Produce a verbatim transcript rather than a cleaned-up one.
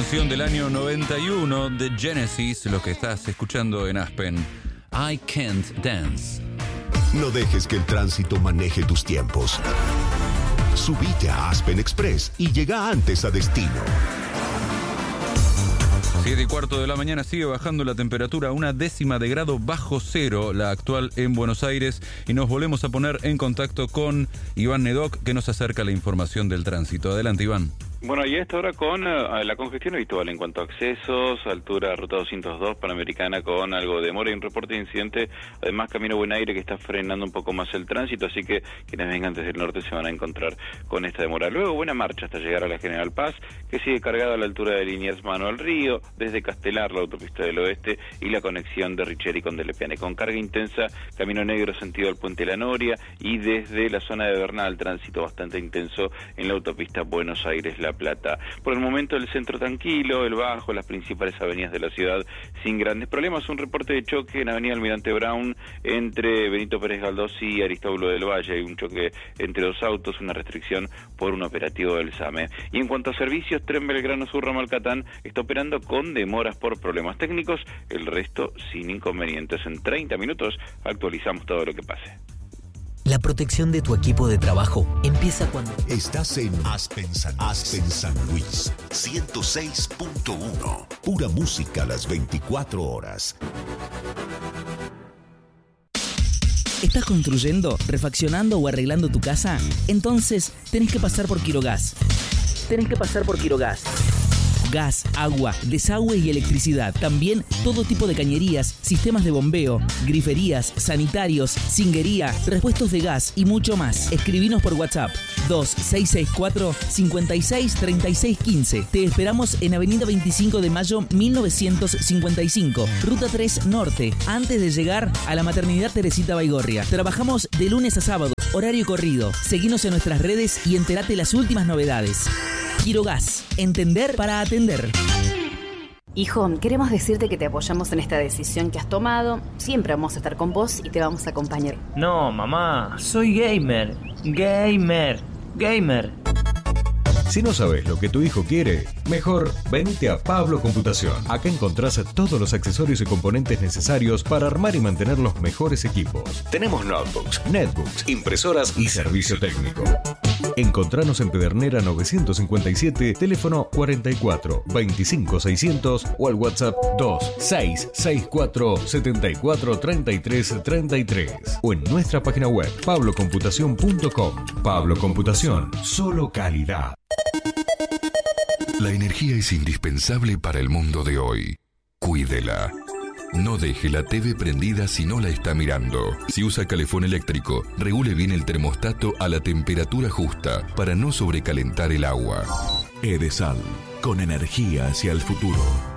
Canción del año noventa y uno de Genesis, lo que estás escuchando en Aspen. I Can't Dance. No dejes que el tránsito maneje tus tiempos. Subite a Aspen Express y llega antes a destino. Siete y cuarto de la mañana, sigue bajando la temperatura a una décima de grado bajo cero, la actual en Buenos Aires, y nos volvemos a poner en contacto con Iván Nedoc, que nos acerca la información del tránsito. Adelante, Iván. Bueno, y a esta hora con uh, la congestión habitual en cuanto a accesos, altura ruta doscientos dos Panamericana con algo de demora y un reporte de incidente, además Camino Buen Aire que está frenando un poco más el tránsito, así que quienes vengan desde el norte se van a encontrar con esta demora. Luego buena marcha hasta llegar a la General Paz, que sigue cargada a la altura de Liniers Manuel Río, desde Castelar, la autopista del oeste, y la conexión de Richeri con Delepiane, con carga intensa, Camino Negro sentido al Puente La Noria, y desde la zona de Bernal, tránsito bastante intenso en la autopista Buenos Aires-La Plata. Por el momento el centro tranquilo, el Bajo, las principales avenidas de la ciudad sin grandes problemas. Un reporte de choque en Avenida Almirante Brown entre Benito Pérez Galdós y Aristóbulo del Valle. Hay un choque entre dos autos, una restricción por un operativo del SAME. Y en cuanto a servicios, Tren Belgrano Sur Ramal Catán está operando con demoras por problemas técnicos, el resto sin inconvenientes. En treinta minutos actualizamos todo lo que pase. La protección de tu equipo de trabajo empieza cuando... Estás en Aspen San, Aspen San Luis, ciento seis punto uno. Pura música a las veinticuatro horas. ¿Estás construyendo, refaccionando o arreglando tu casa? Entonces tenés que pasar por Quirogas. Tenés que pasar por Quirogas. Gas, agua, desagüe y electricidad. También todo tipo de cañerías, sistemas de bombeo, griferías, sanitarios, cinguería, repuestos de gas y mucho más. Escribinos por WhatsApp dos seis seis cuatro, cinco seis, tres seis uno cinco. Te esperamos en Avenida veinticinco de Mayo mil novecientos cincuenta y cinco, Ruta tres Norte, antes de llegar a la Maternidad Teresita Baigorria. Trabajamos de lunes a sábado, horario corrido. Seguinos en nuestras redes y entérate las últimas novedades. Quirogas, entender para atender. Hijo, queremos decirte que te apoyamos en esta decisión que has tomado. Siempre vamos a estar con vos y te vamos a acompañar. No, mamá, soy gamer. Gamer. Gamer. Si no sabes lo que tu hijo quiere, mejor venite a Pablo Computación. Acá encontrás todos los accesorios y componentes necesarios para armar y mantener los mejores equipos. Tenemos notebooks, netbooks, impresoras y servicio técnico. Encontranos en Pedernera novecientos cincuenta y siete, teléfono cuarenta y cuatro, veinticinco seiscientos o al WhatsApp dos seis seis cuatro, siete cuatro, tres tres tres tres o en nuestra página web pablo computación punto com. Pablo Computación, solo calidad. La energía es indispensable para el mundo de hoy. Cuídela. No deje la T V prendida si no la está mirando. Si usa calefón eléctrico, regule bien el termostato a la temperatura justa para no sobrecalentar el agua. Edesal, con energía hacia el futuro.